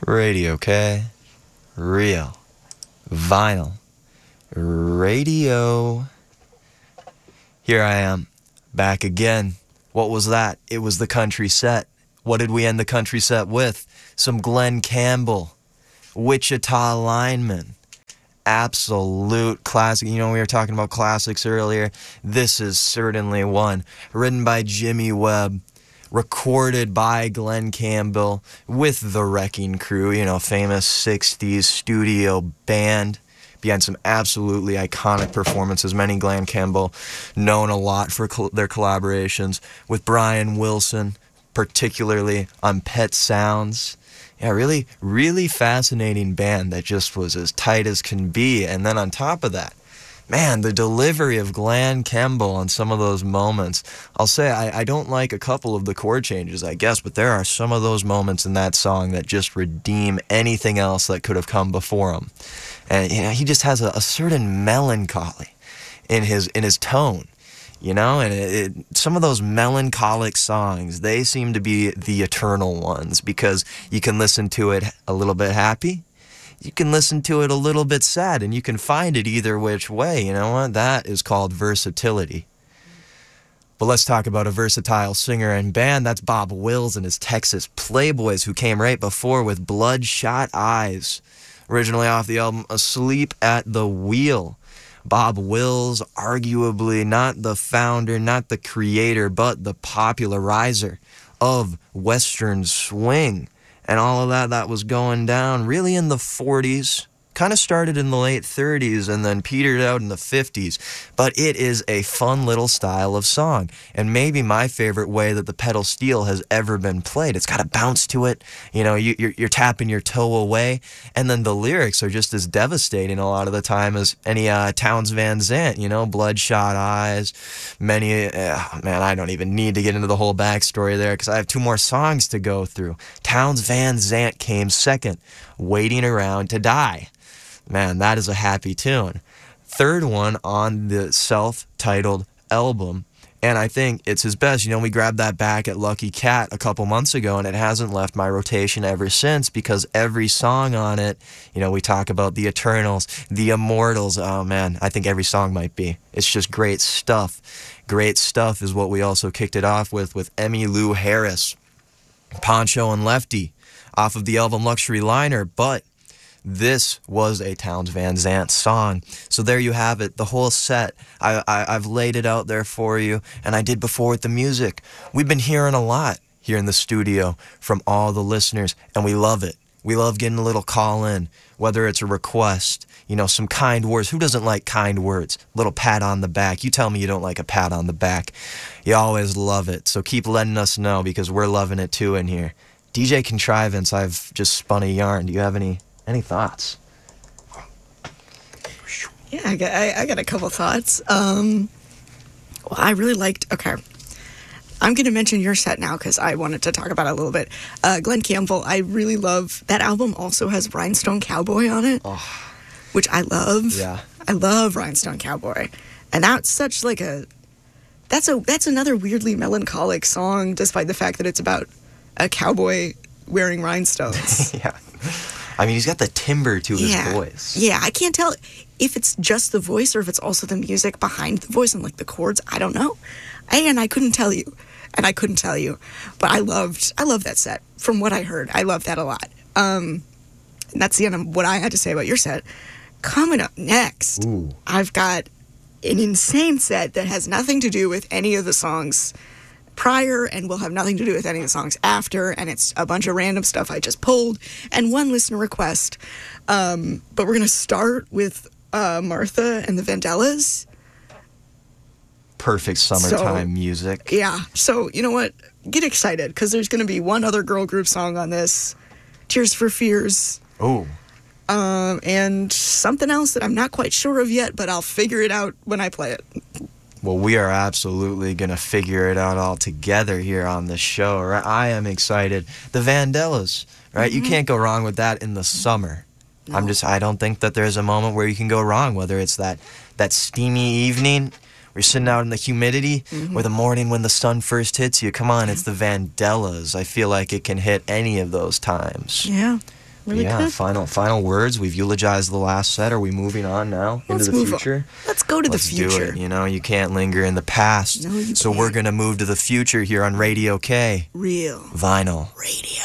Radio, okay? Real. Vinyl. Radio. Here I am, back again. What was that? It was the country set. What did we end the country set with? Some Glen Campbell. Wichita Lineman. Absolute classic. You know, we were talking about classics earlier. This is certainly one. Written by Jimmy Webb. Recorded by Glen Campbell with the Wrecking Crew, you know, famous 60s studio band. Behind some absolutely iconic performances. Many Glen Campbell known a lot for their collaborations with Brian Wilson, particularly on Pet Sounds. Yeah, really, really fascinating band that just was as tight as can be. And then on top of that, man, the delivery of Glen Campbell on some of those moments. I'll say I don't like a couple of the chord changes, I guess, but there are some of those moments in that song that just redeem anything else that could have come before him. And you know, he just has a certain melancholy in his tone, you know, and some of those melancholic songs, they seem to be the eternal ones because you can listen to it a little bit happy. You can listen to it a little bit sad, and you can find it either which way. You know what? That is called versatility. But let's talk about a versatile singer and band. That's Bob Wills and his Texas Playboys, who came right before with Bloodshot Eyes. Originally off the album Asleep at the Wheel. Bob Wills, arguably not the founder, not the creator, but the popularizer of Western swing. And all of that was going down really in the 40s, kind of started in the late 30s and then petered out in the 50s. But it is a fun little style of song, and maybe my favorite way that the pedal steel has ever been played. It's got a bounce to it, you know, you're tapping your toe away, and then the lyrics are just as devastating a lot of the time as any Townes Van Zandt, you know, Bloodshot Eyes, many, man, I don't even need to get into the whole backstory there because I have two more songs to go through. Townes Van Zandt came second, Waiting Around to Die. Man, that is a happy tune. Third one on the self-titled album, and I think it's his best. You know, we grabbed that back at Lucky Cat a couple months ago, and it hasn't left my rotation ever since because every song on it, you know, we talk about the Eternals, the Immortals. Oh, man, I think every song might be. It's just great stuff. Great stuff is what we also kicked it off with Emmylou Harris, Poncho and Lefty, off of the album Luxury Liner, but this was a Townes Van Zandt song. So there you have it, the whole set. I've laid it out there for you, and I did before with the music. We've been hearing a lot here in the studio from all the listeners, and we love it. We love getting a little call in, whether it's a request, you know, some kind words. Who doesn't like kind words? Little pat on the back. You tell me you don't like a pat on the back. You always love it. So keep letting us know because we're loving it too in here. DJ Contrivance, I've just spun a yarn. Do you have any thoughts? Yeah, I got a couple thoughts. Well, I really liked, okay, I'm going to mention your set now because I wanted to talk about it a little bit. Glen Campbell, I really love, that album also has Rhinestone Cowboy on it, which I love. Yeah. I love Rhinestone Cowboy. And that's such like that's another weirdly melancholic song, despite the fact that it's about a cowboy wearing rhinestones. Yeah. I mean, he's got the timbre to his voice. Yeah, I can't tell if it's just the voice or if it's also the music behind the voice and like the chords. I don't know. And I couldn't tell you. But I loved that set. From what I heard, I loved that a lot. And that's the end of what I had to say about your set. Coming up next, I've got an insane set that has nothing to do with any of the songs prior and will have nothing to do with any of the songs after, and it's a bunch of random stuff I just pulled and one listener request. But we're going to start with Martha and the Vandellas. Perfect summertime music. Yeah, so you know what? Get excited because there's going to be one other girl group song on this, Tears for Fears. Oh. And something else that I'm not quite sure of yet, but I'll figure it out when I play it. Well, we are absolutely going to figure it out all together here on the show. Right? I am excited. The Vandellas, right? Mm-hmm. You can't go wrong with that in the summer. No. I don't think that there's a moment where you can go wrong, whether it's that steamy evening where you're sitting out in the humidity or the morning when the sun first hits you. Come on, it's the Vandellas. I feel like it can hit any of those times. Yeah. Really Yeah, good. final words. We've eulogized the last set. Are we moving on now Let's into the move on. future? Let's go to Let's the future. do it. You know, you can't linger in the past. No, you so we're can't. going to move to the future here on Radio K. Real Vinyl. radio.